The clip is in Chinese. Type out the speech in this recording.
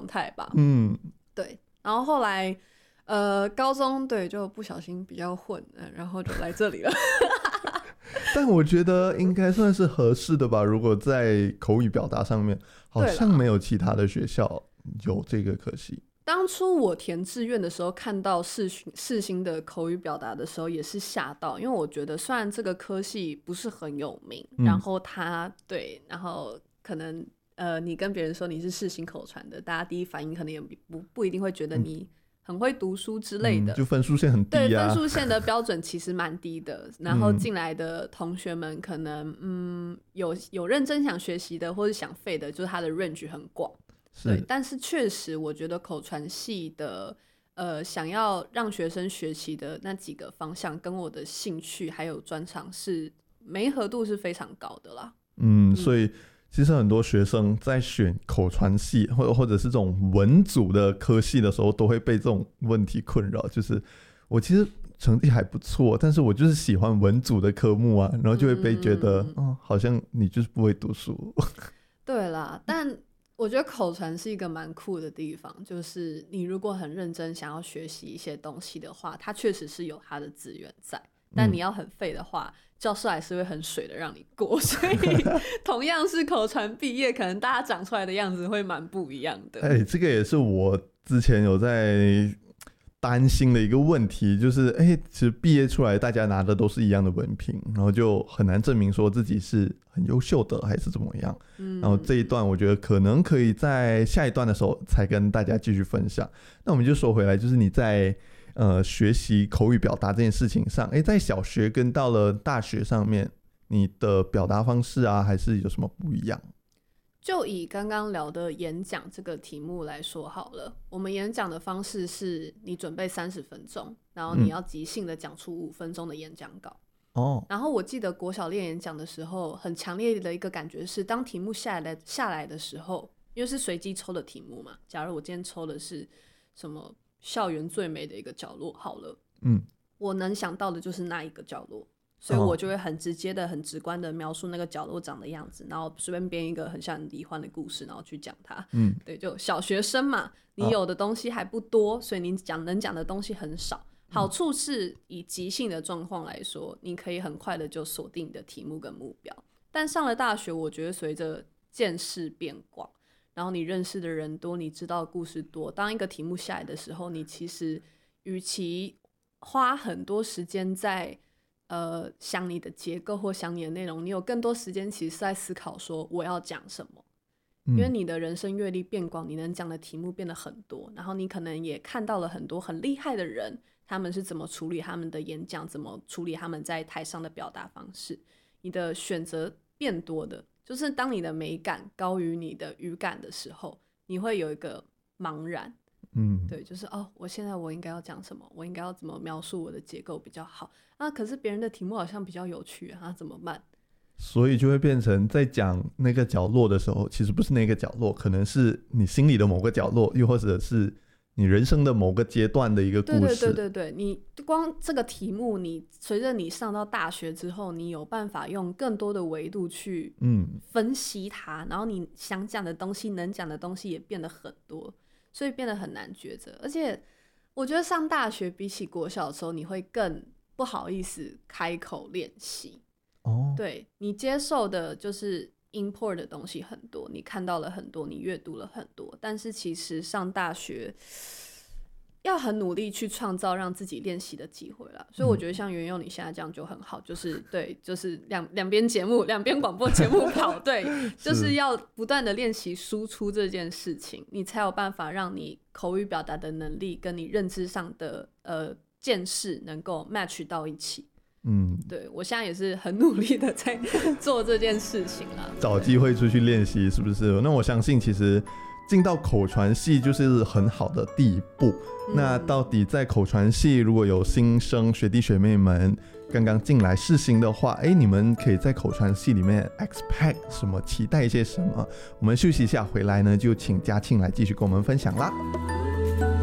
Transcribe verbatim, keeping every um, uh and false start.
状态吧。 嗯， 对。然后后来呃高中对就不小心比较混，嗯、然后就来这里了。 但我觉得应该算是合适的吧，如果在口语表达上面好像没有其他的学校有这个科系。 当初我填志愿的时候看到世世新的口语表达的时候也是吓到，因为我觉得虽然这个科系不是很有名、嗯、然后他对然后可能呃你跟别人说你是世新口传的，大家第一反应可能也 不, 不一定会觉得你很会读书之类的、 嗯、就分数线很低啊。 对，分数线的标准其实蛮低的然后进来的同学们可能嗯有有认真想学习的或是想废的，就是他的 range 很广。对，但是确实我觉得口传系的呃，想要让学生学习的那几个方向跟我的兴趣还有专长是媒合度是非常高的啦。 嗯, 嗯所以其实很多学生在选口传系或或者是这种文组的科系的时候都会被这种问题困扰，就是我其实成绩还不错，但是我就是喜欢文组的科目啊，然后就会被觉得嗯、哦，好像你就是不会读书。 对啦，但我觉得口传是一个蛮酷的地方，就是你如果很认真想要学习一些东西的话，它确实是有它的资源在，但你要很废的话、嗯、教授还是会很水的让你过，所以同样是口传毕业，可能大家长出来的样子会蛮不一样的。 哎，这个也是我之前有在担心的一个问题，就是哎，其实毕业出来大家拿的都是一样的文凭，然后就很难证明说自己是很优秀的还是怎么样、嗯、然后这一段我觉得可能可以在下一段的时候才跟大家继续分享。那我们就说回来，就是你在呃学习口语表达这件事情上，哎，在小学跟到了大学上面，你的表达方式啊还是有什么不一样？ 就以刚刚聊的演讲这个题目来说好了，我们演讲的方式是你准备三十分钟，然后你要即兴的讲出五分钟的演讲稿、嗯、然后我记得国小练演讲的时候很强烈的一个感觉是，当题目下来下来的时候，因为是随机抽的题目嘛，假如我今天抽的是什么校园最美的一个角落好了，嗯，我能想到的就是那一个角落，所以我就会很直接的很直观的描述那个角落长的样子，然后随便编一个很像罹患的故事然后去讲它。嗯，对，就小学生嘛，你有的东西还不多、哦、所以你讲能讲的东西很少。好处是以即兴的状况来说，你可以很快的就锁定你的题目跟目标。但上了大学，我觉得随着见识变广，然后你认识的人多，你知道的故事多，当一个题目下来的时候，你其实与其花很多时间在呃，想你的结构或想你的内容，你有更多时间其实是在思考说我要讲什么、嗯、因为你的人生阅历变广，你能讲的题目变得很多，然后你可能也看到了很多很厉害的人，他们是怎么处理他们的演讲，怎么处理他们在台上的表达方式，你的选择变多的，就是当你的美感高于你的语感的时候，你会有一个茫然。嗯，对，就是哦，我现在我应该要讲什么，我应该要怎么描述我的结构比较好啊？可是别人的题目好像比较有趣啊，怎么办？ 所以就会变成在讲那个角落的时候，其实不是那个角落，可能是你心里的某个角落，又或者是你人生的某个阶段的一个故事。 对对对对对，你光这个题目，你随着你上到大学之后，你有办法用更多的维度去分析它、嗯、然后你想讲的东西能讲的东西也变得很多，所以变得很难抉择。而且我觉得上大学比起国小的时候，你会更不好意思开口练习、哦、对，你接受的就是 import 的东西很多，你看到了很多，你阅读了很多，但是其实上大学要很努力去创造让自己练习的机会啦。所以我觉得像元佑你现在这样就很好，就是对，就是两两边节目两边广播节目跑对，就是要不断的练习输出这件事情，你才有办法让你口语表达的能力跟你认知上的呃见识能够 match 到一起。嗯，对，我现在也是很努力的在做这件事情啦， 找机会出去练习是不是？那我相信其实进到口传系就是很好的第一步、嗯、那到底在口传系如果有新生学弟学妹们刚刚进来试行的话，哎，你们可以在口传系里面 expect 什么，期待一些什么？我们休息一下回来呢，就请嘉庆来继续跟我们分享啦。